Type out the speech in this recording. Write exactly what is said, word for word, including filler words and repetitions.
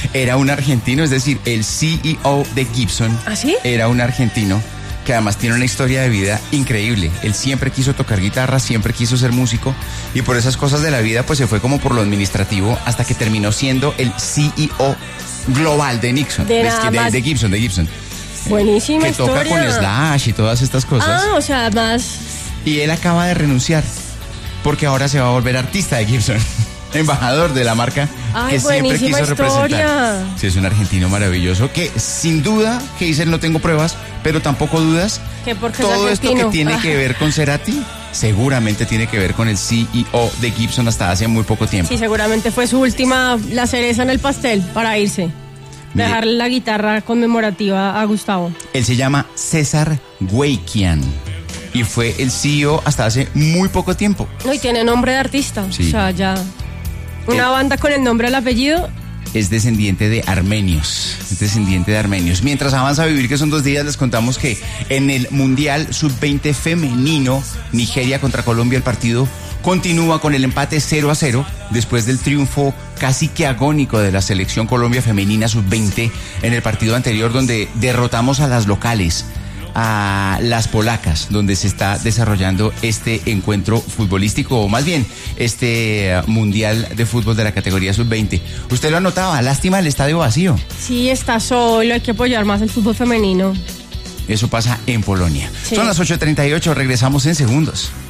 era un argentino, es decir, el C E O de Gibson. ¿Ah, sí? Era un argentino que además tiene una historia de vida increíble. Él siempre quiso tocar guitarra, siempre quiso ser músico y por esas cosas de la vida pues se fue como por lo administrativo hasta que terminó siendo el C E O global de Nixon, de, de, de, de Gibson, de Gibson. Buenísima que historia. toca con Slash y todas estas cosas. Ah, o sea, además... Y él acaba de renunciar porque ahora se va a volver artista de Gibson. Embajador de la marca. Ay, que siempre quiso historia. representar. Sí, es un argentino maravilloso que sin duda, que dice no tengo pruebas, pero tampoco dudas. Que porque todo es esto que tiene ah. que ver con Cerati, seguramente tiene que ver con el C E O de Gibson hasta hace muy poco tiempo. Sí, seguramente fue su última, la cereza en el pastel para irse. Mire, dejarle la guitarra conmemorativa a Gustavo. Él se llama César Gueikian y fue el C E O hasta hace muy poco tiempo. No, y tiene nombre de artista. Sí. O sea, ya... Una él, banda con el nombre al apellido. Es descendiente de armenios. Es descendiente de armenios. Mientras avanza a vivir, que son dos días, les contamos que en el Mundial sub veinte femenino, Nigeria contra Colombia, el partido continúa con el empate cero a cero después del triunfo casi que agónico de la selección Colombia femenina sub veinte en el partido anterior, donde derrotamos a las locales, a las polacas, donde se está desarrollando este encuentro futbolístico, o más bien este mundial de fútbol de la categoría sub veinte. Usted lo notaba, lástima el estadio vacío. Sí, está solo, hay que apoyar más el fútbol femenino. Eso pasa en Polonia. Sí. Son las ocho treinta y ocho, regresamos en segundos.